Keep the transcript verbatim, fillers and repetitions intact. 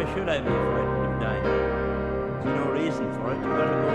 Why should I be frightened of dying? There's no reason for it. You've got to go